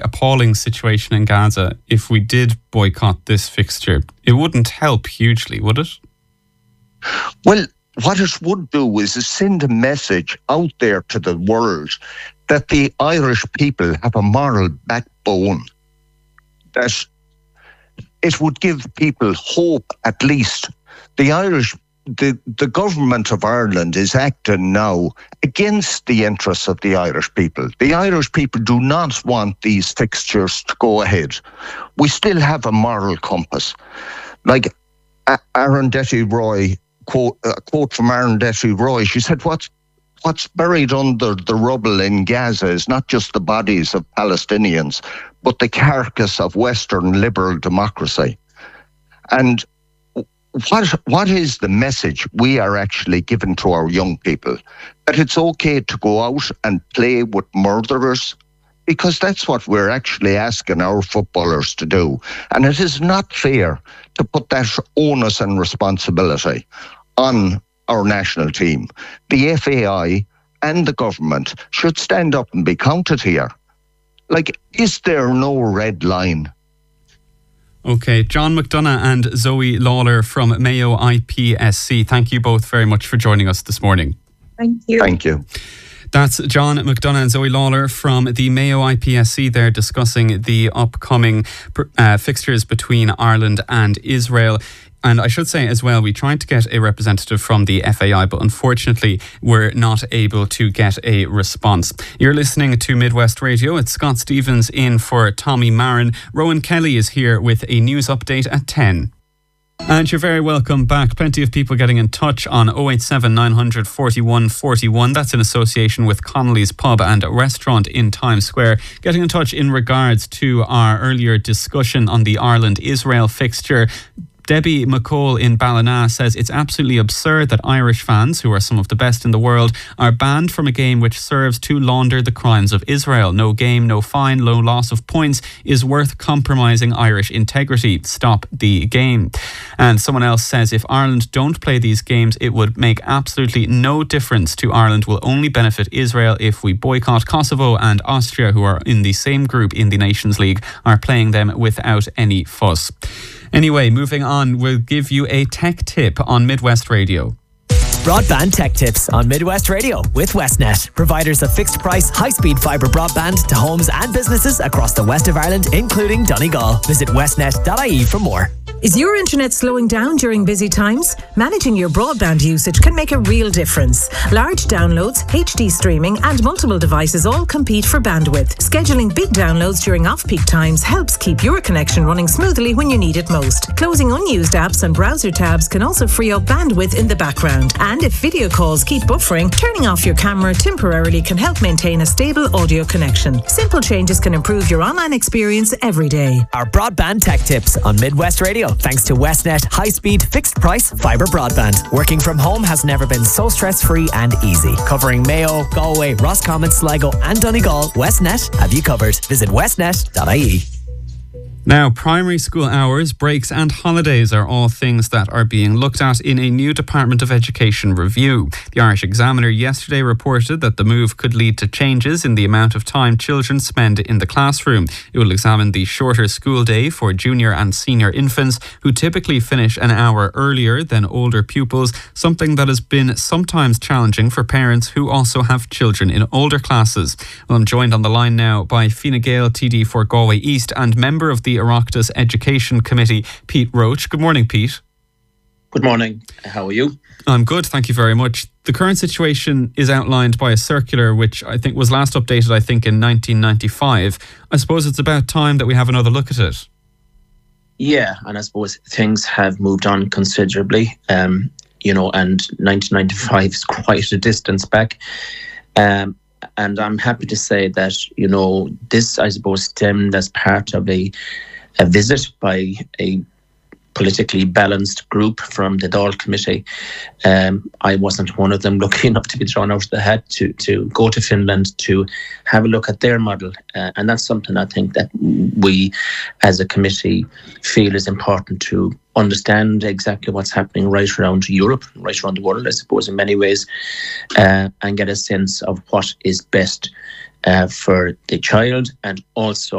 appalling situation in Gaza, if we did boycott this fixture, it wouldn't help hugely, would it? Well, what it would do is send a message out there to the world that the Irish people have a moral backbone, that it would give people hope. At least the government of Ireland is acting now against the interests of the Irish people. The Irish people do not want these fixtures to go ahead. We still have a moral compass. Like Arundhati Roy, a quote from Arundhati Roy, she said, what's buried under the rubble in Gaza is not just the bodies of Palestinians, but the carcass of Western liberal democracy. And what is the message we are actually giving to our young people? That it's okay to go out and play with murderers? Because that's what we're actually asking our footballers to do. And it is not fair to put that onus and responsibility on our national team. The FAI and the government should stand up and be counted here. Like, is there no red line? Okay, John McDonagh and Zoe Lawler from Mayo IPSC, thank you both very much for joining us this morning. Thank you. Thank you. That's John McDonagh and Zoe Lawler from the Mayo IPSC. They're discussing the upcoming fixtures between Ireland and Israel. And I should say as well, we tried to get a representative from the FAI, but unfortunately we're not able to get a response. You're listening to Midwest Radio. It's Scott Stevens in for Tommy Marin. Rowan Kelly is here with a news update at 10. And you're very welcome back. Plenty of people getting in touch on 087 900 41 41. That's in association with Connolly's Pub and Restaurant in Times Square. Getting in touch in regards to our earlier discussion on the Ireland-Israel fixture. Debbie McCall in Ballina says it's absolutely absurd that Irish fans, who are some of the best in the world, are banned from a game which serves to launder the crimes of Israel. No game, no fine, no loss of points is worth compromising Irish integrity. Stop the game. And someone else says if Ireland don't play these games, it would make absolutely no difference to Ireland. Will only benefit Israel if we boycott. Kosovo and Austria, who are in the same group in the Nations League, are playing them without any fuss. Anyway, moving on, we'll give you a tech tip on Midwest Radio. Broadband tech tips on Midwest Radio with Westnet, providers of fixed price, high-speed fibre broadband to homes and businesses across the west of Ireland, including Donegal. Visit westnet.ie for more. Is your internet slowing down during busy times? Managing your broadband usage can make a real difference. Large downloads, HD streaming and multiple devices all compete for bandwidth. Scheduling big downloads during off-peak times helps keep your connection running smoothly when you need it most. Closing unused apps and browser tabs can also free up bandwidth in the background. And if video calls keep buffering, turning off your camera temporarily can help maintain a stable audio connection. Simple changes can improve your online experience every day. Our broadband tech tips on Midwest Radio, thanks to Westnet high-speed fixed-price fibre broadband. Working from home has never been so stress-free and easy. Covering Mayo, Galway, Roscommon, Sligo and Donegal, Westnet have you covered. Visit westnet.ie. Now, primary school hours, breaks and holidays are all things that are being looked at in a new Department of Education review. The Irish Examiner yesterday reported that the move could lead to changes in the amount of time children spend in the classroom. It will examine the shorter school day for junior and senior infants, who typically finish an hour earlier than older pupils, something that has been sometimes challenging for parents who also have children in older classes. Well, I'm joined on the line now by Fine Gael, TD for Galway East and member of the Oireachtas Education Committee, Pete Roach. Good morning, Pete. Good morning. How are you? I'm good, thank you very much. The current situation is outlined by a circular which I think was last updated, in 1995. I suppose it's about time that we have another look at it. Yeah, and I suppose things have moved on considerably, and 1995 is quite a distance back. And I'm happy to say that, this, I suppose, stemmed as part of a visit by a politically balanced group from the Dáil Committee. I wasn't one of them, lucky enough to be thrown out of the hat to go to Finland to have a look at their model. And that's something I think that we as a committee feel is important to understand exactly what's happening right around Europe, right around the world, I suppose, in many ways, and get a sense of what is best for the child and also